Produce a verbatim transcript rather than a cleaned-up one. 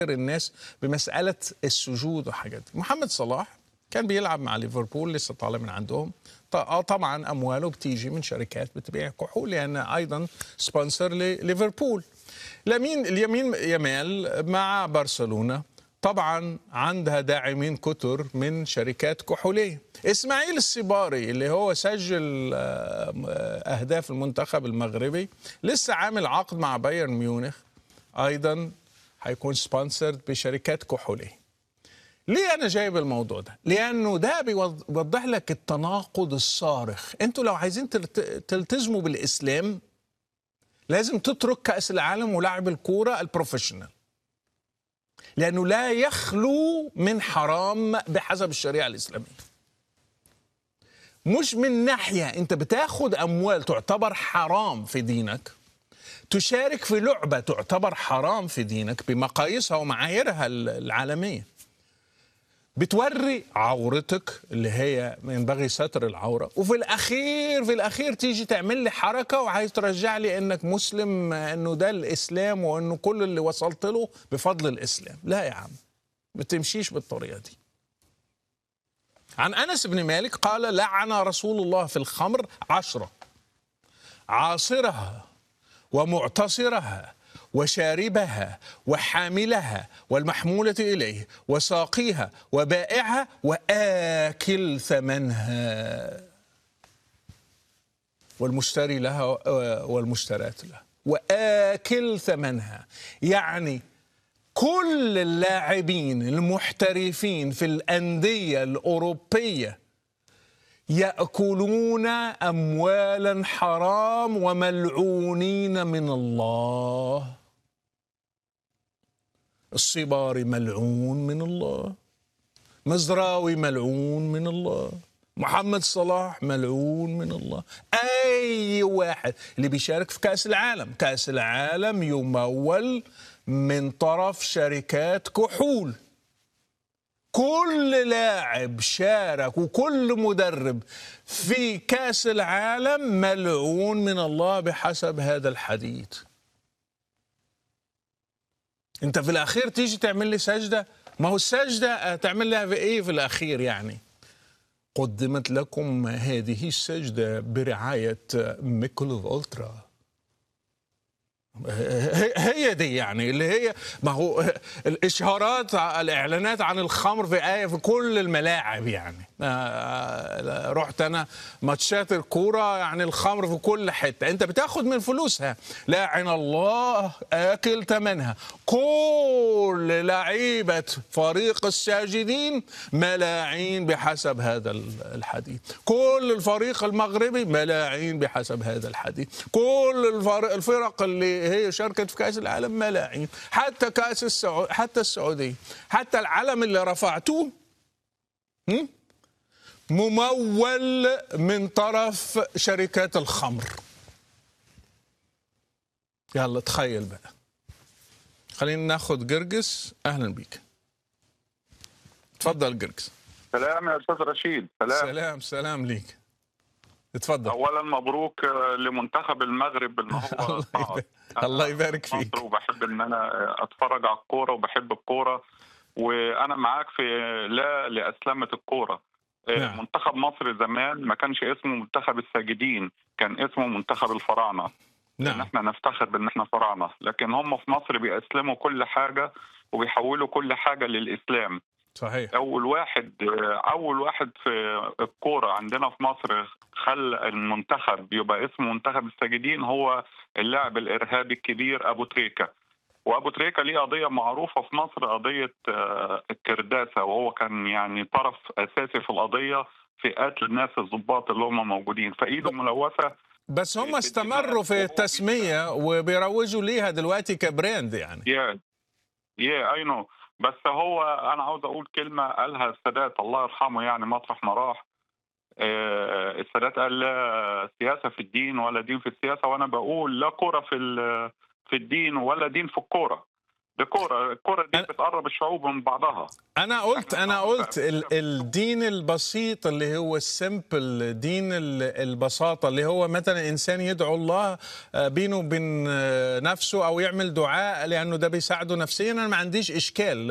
الناس بمسألة السجود وحاجات دي. محمد صلاح كان بيلعب مع ليفربول، لسه طالع من عندهم. طبعا أمواله بتيجي من شركات بتبيع كحول، لأن يعني أيضا سبونسر لليفربول. لامين اليمين يامال مع برشلونة طبعا عندها داعمين كتر من شركات كحولية. إسماعيل السباري اللي هو سجل أهداف المنتخب المغربي لسه عامل عقد مع بايرن ميونخ، أيضا هيكون سبونسرد بشركات كحولية. ليه أنا جايب الموضوع ده؟ لأنه ده بيوضح لك التناقض الصارخ. أنتوا لو عايزين تلتزموا بالإسلام لازم تترك كأس العالم ولاعب الكورة البروفيشنال، لأنه لا يخلو من حرام بحسب الشريعة الإسلامية. مش من ناحية أنت بتاخد أموال تعتبر حرام في دينك، تشارك في لعبة تعتبر حرام في دينك بمقاييسها ومعاييرها العالمية، بتوري عورتك اللي هي ينبغي ستر العورة، وفي الأخير في الأخير تيجي تعمل لي حركة وعايز ترجع لي إنك مسلم، إنه ده الإسلام وإنه كل اللي وصلت له بفضل الإسلام. لا يا عم، بتمشيش بالطريقة دي. عن أنس بن مالك قال: لعن رسول الله في الخمر عشرة: عاصرها ومعتصرها وشاربها وحاملها والمحمولة إليه وساقيها وبائعها وآكل ثمنها والمشتري لها والمشترات لها وآكل ثمنها. يعني كل اللاعبين المحترفين في الأندية الأوروبية يأكلون أموالا حرام وملعونين من الله. الصباري ملعون من الله، مزراوي ملعون من الله، محمد صلاح ملعون من الله. أي واحد اللي بيشارك في كأس العالم، كأس العالم يمول من طرف شركات كحول. كل لاعب شارك وكل مدرب في كأس العالم ملعون من الله بحسب هذا الحديث. انت في الأخير تيجي تعمل لي سجدة، ما هو السجدة تعمل لها في ايه في الأخير؟ يعني قدمت لكم هذه السجدة برعاية ميكولوف أولترا. هي دي يعني اللي هي، ما هو الاشهارات الاعلانات عن الخمر في ايه في كل الملاعب. يعني رحت انا ماتشات الكوره، يعني الخمر في كل حته، انت بتاخد من فلوسها. لاعن الله اكل ثمنها. كل لعيبه فريق الساجدين ملاعين بحسب هذا الحديث، كل الفريق المغربي ملاعين بحسب هذا الحديث، كل الفرق اللي هي شاركت في كأس العالم ملاعين، حتى كأس السعود، حتى السعودية، حتى العلم اللي رفعتوه ممول من طرف شركات الخمر. يلا تخيل بقى. خلينا ناخد جرجس. اهلا بيك، اتفضل جرجس. سلام يا استاذ رشيد. سلام سلام سلام ليك، اتفضل. اولا مبروك لمنتخب المغرب ان هو صعد. الله يبارك فيك. وبحب ان انا اتفرج على الكوره وبحب الكوره، وانا معاك في لا لاسلمه الكوره. نعم. منتخب مصر زمان ما كانش اسمه منتخب الساجدين، كان اسمه منتخب الفراعنه. نعم. ان احنا نفتخر بان احنا فراعنه، لكن هم في مصر بيسلموا كل حاجه وبيحولوا كل حاجه للاسلام. صحيح. اول واحد اول واحد في الكوره عندنا في مصر خلى المنتخب يبقى اسمه منتخب الساجدين هو اللاعب الارهابي الكبير ابو تريكه. وابو تريكه ليه قضيه معروفه في مصر، قضيه الكرداسه، وهو كان يعني طرف اساسي في القضيه في قتل الناس الضباط اللي هم موجودين، فايده ملوثه. بس هم استمروا في التسميه وبيروجوا ليها دلوقتي كبراند يعني. يا يا اي نو. بس هو انا عاوز اقول كلمه قالها السادات الله يرحمه، يعني مطرح ما راح. السادات قال: لا سياسه في الدين ولا دين في السياسه، وانا بقول لا كوره في في الدين ولا دين في الكوره. دي كوره، الكوره دي أنا- بتقرب الشعوب من بعضها. انا قلت إحنا انا النهاردة قلت ال- الدين البسيط اللي هو السمبل، دين ال- البساطه، اللي هو مثلا انسان يدعو الله آه، بينه وبين آه، نفسه، او يعمل دعاء لانه ده بيساعده نفسيا، انا ما عنديش اشكال.